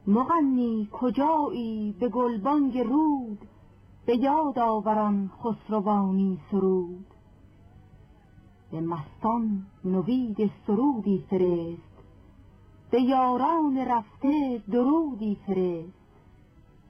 مغنی کجایی به گلبانگ رود، به یاد آوران خسروانی سرود. به مستان نوید سرودی فرست، به یاران رفته درودی فرست.